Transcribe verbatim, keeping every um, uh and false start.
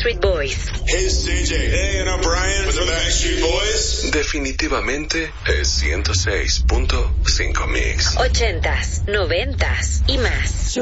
Backstreet Boys. Hey, it's C J. Hey, and I'm Brian with the Backstreet Boys. Definitivamente es ciento seis punto cinco Mix. Ochentas, noventas y más.